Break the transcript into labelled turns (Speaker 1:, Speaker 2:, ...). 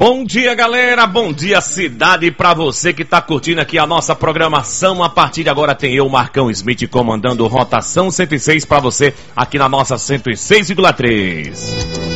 Speaker 1: Bom dia, galera, bom dia, cidade, pra você que tá curtindo aqui a nossa programação. A partir de agora tem eu, Marcão Smith, comandando Rotação 106 pra você aqui na nossa 106,3.